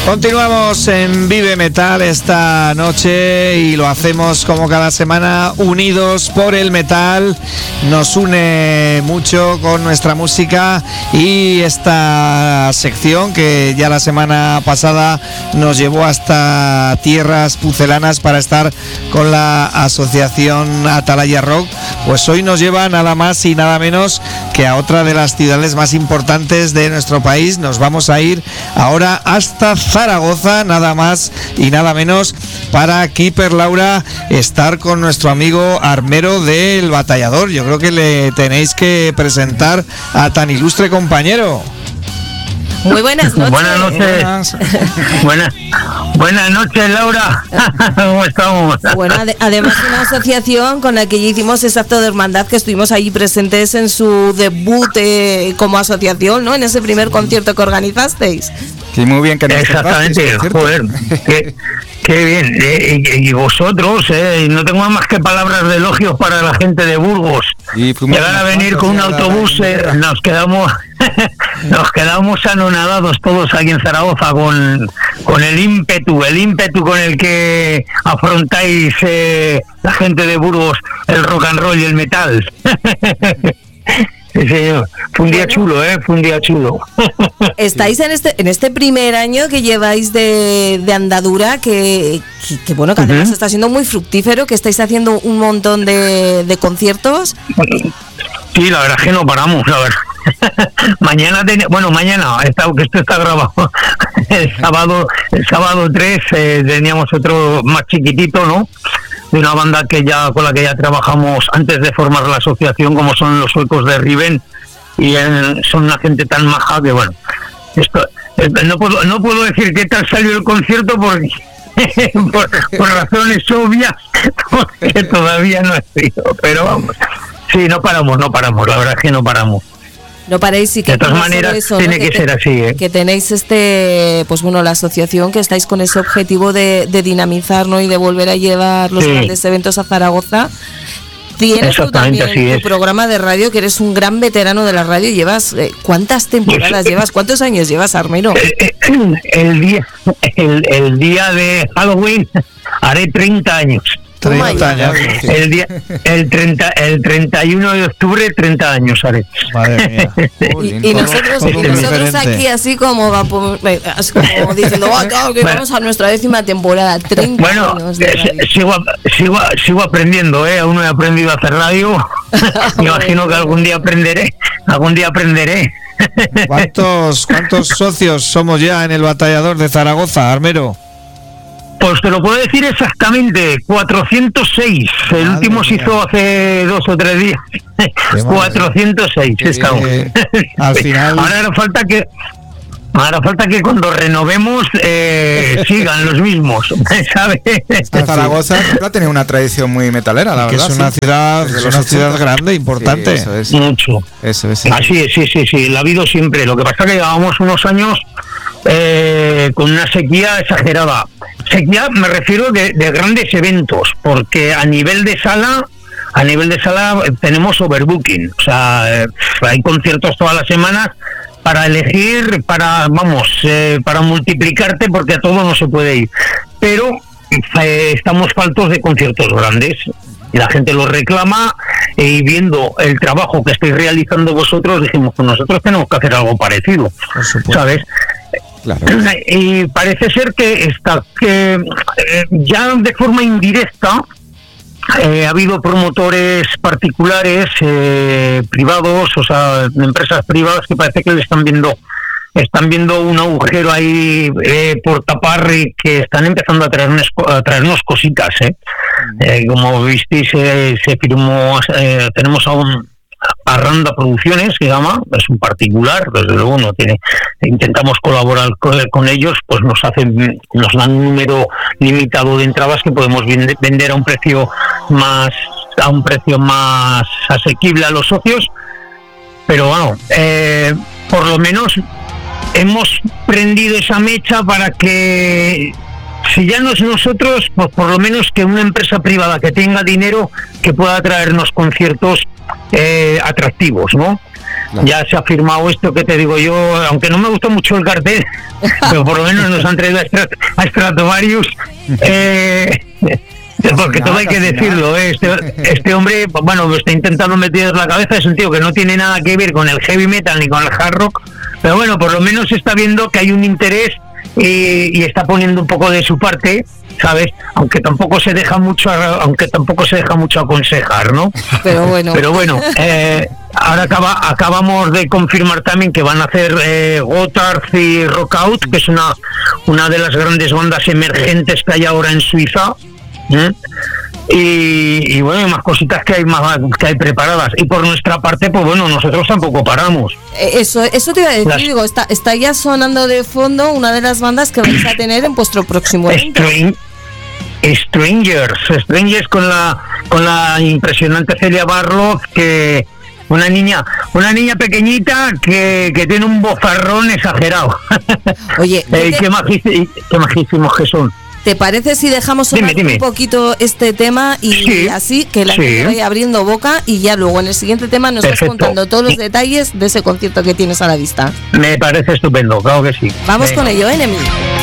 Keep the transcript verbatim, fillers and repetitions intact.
Continuamos en Vive Metal esta noche y lo hacemos como cada semana, unidos por el metal. Nos une mucho con nuestra música y esta sección que ya la semana pasada nos llevó hasta tierras pucelanas para estar con la asociación Atalaya Rock, pues hoy nos lleva nada más y nada menos que a otra de las ciudades más importantes de nuestro país. Nos vamos a ir ahora hasta Zaragoza, nada más y nada menos, para Keeper Laura estar con nuestro amigo armero del Batallador. Yo creo que le tenéis que presentar a tan ilustre compañero. Muy buenas noches. Buenas noches. Buenas, buenas noches, Laura. ¿Cómo estamos? Bueno, ad- además de una asociación con la que ya hicimos ese acto de hermandad, que estuvimos ahí presentes en su debut eh, como asociación, ¿no? En ese primer concierto que organizasteis. Sí, muy bien que nos Exactamente, joder, qué, qué bien. Eh, y, y vosotros, eh, no tengo más que palabras de elogios para la gente de Burgos. Llegar a venir con un autobús, eh, nos quedamos nos quedamos anonadados todos aquí en Zaragoza con, con el ímpetu, el ímpetu con el que afrontáis eh, la gente de Burgos el rock and roll y el metal. Sí, señor. Fue un día chulo, ¿eh? Fue un día chulo. Estáis en este en este primer año que lleváis de, de andadura, que, que, que bueno, que además uh-huh. está siendo muy fructífero, que estáis haciendo un montón de, de conciertos. Sí, la verdad es que no paramos, la verdad. Mañana, ten... bueno, mañana, está, que esto está grabado. El sábado, el sábado tres eh, teníamos otro más chiquitito, ¿no? De una banda que ya con la que ya trabajamos antes de formar la asociación, como son los Suecos de Riven, y eh, son una gente tan maja que bueno, esto eh, no puedo no puedo decir qué tal salió el concierto porque por, por razones obvias, porque todavía no he sido, pero vamos, sí, no paramos, no paramos, la verdad es que no paramos. No paréis y que de todas maneras eso, tiene ¿no? que, que ser así, ¿eh? Que tenéis este, pues bueno, la asociación, que estáis con ese objetivo de, de dinamizar, ¿no? Y de volver a llevar los sí. grandes eventos a Zaragoza. Tienes tú también tu es. programa de radio, que eres un gran veterano de la radio. Llevas eh, ¿cuántas temporadas llevas? ¿Cuántos años llevas, armero? El, el día el, el día de Halloween haré treinta años. treinta años. El día el treinta el treinta y uno de octubre treinta años haré. Madre mía. Y, y nosotros, y nosotros aquí así como, así como diciendo, oh, claro, que bueno, vamos a nuestra décima temporada, treinta bueno, años de radio. Sigo, sigo, sigo aprendiendo, ¿eh? Aún no he aprendido a hacer radio. Me imagino que algún día aprenderé, algún día aprenderé. ¿Cuántos, cuántos socios somos ya en el Batallador de Zaragoza, armero? Pues te lo puedo decir exactamente, cuatrocientos seis. El madre último se hizo hace dos o tres días. cuatrocientos seis estamos. Eh, al final... Ahora hará falta que... Ahora falta que cuando renovemos eh, sigan los mismos, ¿sabes? Es que Zaragoza ha tenido una tradición muy metalera, la que verdad. Es una sí. ciudad, es una ciudad grande, importante. Sí, eso es. Mucho. Eso es. Sí. Así es, sí, sí, sí. La ha habido siempre. Lo que pasa es que llevábamos unos años eh, con una sequía exagerada. Sequía me refiero de, de grandes eventos, porque a nivel de sala... A nivel de sala tenemos overbooking. O sea, eh, hay conciertos todas las semanas para elegir, para, vamos, eh, para multiplicarte, porque a todo no se puede ir. Pero eh, estamos faltos de conciertos grandes. Y la gente lo reclama, y viendo el trabajo que estáis realizando vosotros, dijimos, pues nosotros tenemos que hacer algo parecido, ¿sabes? Claro. Y parece ser que está que eh, ya de forma indirecta eh, ha habido promotores particulares, eh, privados, o sea, empresas privadas, que parece que le están viendo están viendo un agujero ahí eh, por tapar, y que están empezando a traernos, a traernos cositas, ¿eh? Eh, como visteis, eh, se firmó, eh, tenemos a un Arranda Producciones, que llama, es un particular, desde luego no tiene, intentamos colaborar con, con ellos, pues nos hacen, nos dan un número limitado de entradas que podemos vender a un precio más, a un precio más asequible a los socios, pero bueno, eh, por lo menos hemos prendido esa mecha para que, si ya no es nosotros, pues por lo menos que una empresa privada que tenga dinero, que pueda traernos conciertos eh, atractivos, ¿no? no. Ya se ha firmado esto que te digo yo, aunque no me gustó mucho el cartel, pero por lo menos nos han traído a, Strat- a Stratovarius. Eh, porque todo hay que decirlo, ¿eh? este, este hombre, bueno, me está intentando meter la cabeza, es un tío que no tiene nada que ver con el heavy metal ni con el hard rock, pero bueno, por lo menos está viendo que hay un interés y, y está poniendo un poco de su parte, ¿sabes? Aunque tampoco se deja mucho, aunque tampoco se deja mucho aconsejar, ¿no? Pero bueno, pero bueno, eh, ahora acaba, acabamos de confirmar también que van a hacer eh, Gotthard y Rockout, que es una una de las grandes bandas emergentes que hay ahora en Suiza. ¿eh? Y, y bueno, más cositas que hay más que hay preparadas. Y por nuestra parte, pues bueno, nosotros tampoco paramos. Eso, eso te iba a decir, las... digo, está, está ya sonando de fondo una de las bandas que vais a tener en vuestro próximo evento. String, Strangers, Strangers con la con la impresionante Celia Barlow, que una niña, una niña pequeñita que, que tiene un bozarrón exagerado. Oye, eh, te... qué, magísimos, qué magísimos que son. ¿Te parece si dejamos sonar dime, dime. un poquito este tema y sí, así que la sí. gente vaya abriendo boca y ya luego en el siguiente tema nos Perfecto. vas contando todos los detalles de ese concierto que tienes a la vista? Me parece estupendo, claro que sí. Vamos Venga. con ello, Enemy.